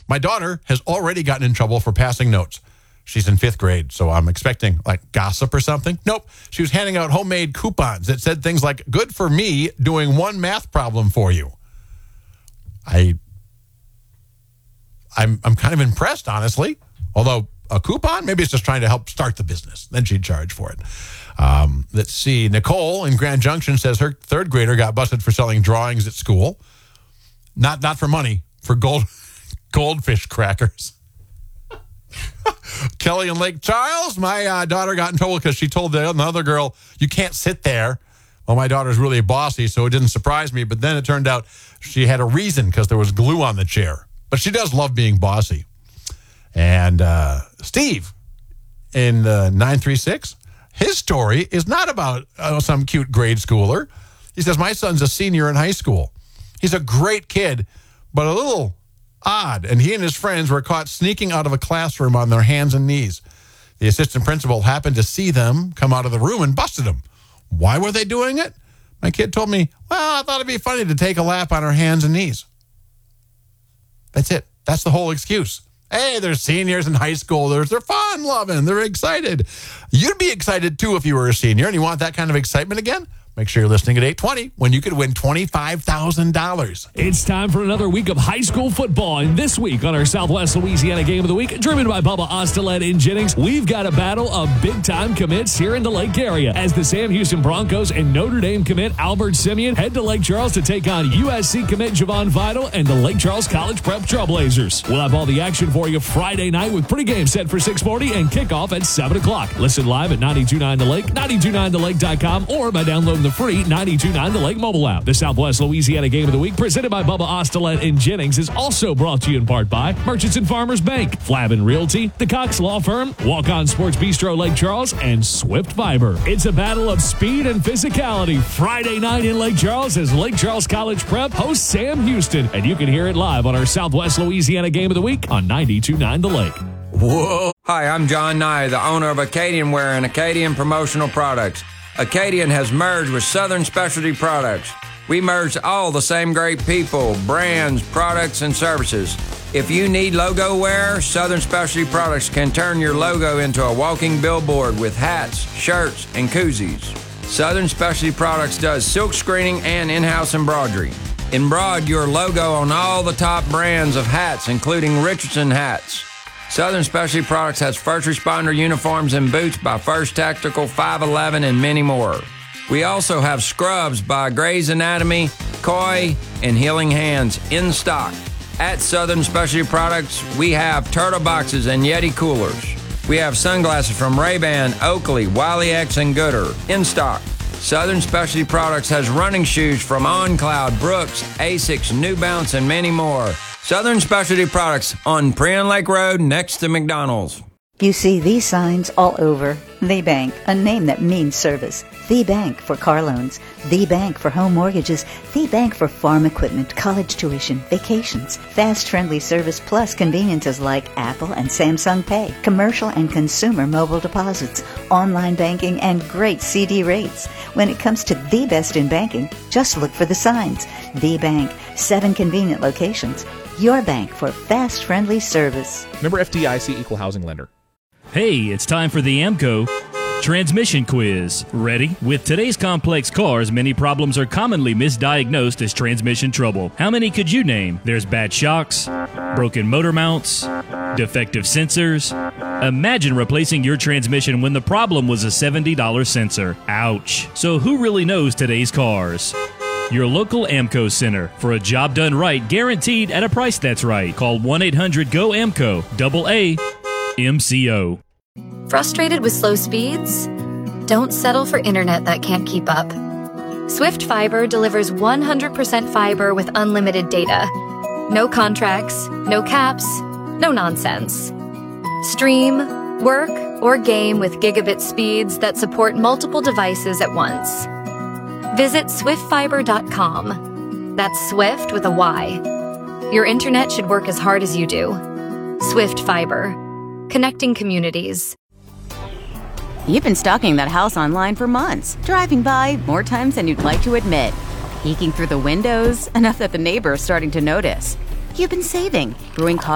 My daughter has already gotten in trouble for passing notes. She's in 5th grade, so I'm expecting like gossip or something. Nope. She was handing out homemade coupons that said things like, good for me doing one math problem for you. I'm kind of impressed, honestly. Although a coupon, maybe it's just trying to help start the business. Then she'd charge for it. Let's see. Nicole in Grand Junction says her 3rd grader got busted for selling drawings at school. Not for money, for goldfish crackers. Kelly in Lake Charles, my daughter got in trouble because she told the other girl, you can't sit there. Well, my daughter's really bossy, so it didn't surprise me. But then it turned out she had a reason because there was glue on the chair. But she does love being bossy. And Steve in 936, his story is not about some cute grade schooler. He says, my son's a senior in high school. He's a great kid, but a little odd, and he and his friends were caught sneaking out of a classroom on their hands and knees. The assistant principal happened to see them come out of the room and busted them. Why were they doing it? My kid told me, well, I thought it'd be funny to take a lap on our hands and knees. That's it. That's the whole excuse. Hey, they're seniors in high school. They're fun loving. They're excited. You'd be excited, too, if you were a senior, and you want that kind of excitement again? Make sure you're listening at 8:20 when you could win $25,000. It's time for another week of high school football. And this week on our Southwest Louisiana Game of the Week, driven by Bubba Ostelet in Jennings, we've got a battle of big-time commits here in the Lake area as the Sam Houston Broncos and Notre Dame commit Albert Simeon head to Lake Charles to take on USC commit Javon Vital and the Lake Charles College Prep Trailblazers. We'll have all the action for you Friday night with pregame set for 6:40 and kickoff at 7 o'clock. Listen live at 92.9 The Lake, 929thelake.com, or by downloading the free 92.9 The Lake mobile app. The Southwest Louisiana Game of the Week, presented by Bubba Ostelet in Jennings, is also brought to you in part by Merchants and Farmers Bank, Flavin Realty, the Cox Law Firm, Walk-On Sports Bistro Lake Charles, and Swift Fiber. It's a battle of speed and physicality Friday night in Lake Charles as Lake Charles College Prep hosts Sam Houston, and you can hear it live on our Southwest Louisiana Game of the Week on 92.9 The Lake. Whoa. Hi, I'm John Nye, the owner of Acadian Wear and Acadian Promotional Products. Acadian has merged with Southern Specialty Products. We merged all the same great people, brands, products, and services. If you need logo wear, Southern Specialty Products can turn your logo into a walking billboard with hats, shirts, and koozies. Southern Specialty Products does silk screening and in-house embroidery. Embroider your logo on all the top brands of hats, including Richardson hats. Southern Specialty Products has first responder uniforms and boots by First Tactical, 511, and many more. We also have scrubs by Grey's Anatomy, Koi, and Healing Hands in stock. At Southern Specialty Products, we have Turtle Boxes and Yeti coolers. We have sunglasses from Ray-Ban, Oakley, Wiley X, and Gooder in stock. Southern Specialty Products has running shoes from On Cloud, Brooks, Asics, New Balance, and many more. Southern Specialty Products on Prairie Lake Road next to McDonald's. You see these signs all over. The Bank, a name that means service. The Bank for car loans. The Bank for home mortgages. The Bank for farm equipment, college tuition, vacations. Fast, friendly service plus conveniences like Apple and Samsung Pay, commercial and consumer mobile deposits, online banking, and great CD rates. When it comes to the best in banking, just look for the signs. The Bank, 7 convenient locations. Your bank for fast, friendly service. Member FDIC Equal Housing Lender. Hey, it's time for the AAMCO Transmission Quiz. Ready? With today's complex cars, many problems are commonly misdiagnosed as transmission trouble. How many could you name? There's bad shocks, broken motor mounts, defective sensors. Imagine replacing your transmission when the problem was a $70 sensor. Ouch. So who really knows today's cars? Your local AAMCO center. For a job done right, guaranteed at a price that's right. Call 1-800-GO-AAMCO. AAMCO. Frustrated with slow speeds? Don't settle for internet that can't keep up. Swift Fiber delivers 100% fiber with unlimited data. No contracts, no caps, no nonsense. Stream, work, or game with gigabit speeds that support multiple devices at once. Visit swiftfiber.com. That's Swift with a Y. Your internet should work as hard as you do. Swift Fiber. Connecting communities. You've been stalking that house online for months, driving by more times than you'd like to admit. Peeking through the windows, enough that the neighbor is starting to notice. You've been saving, brewing coffee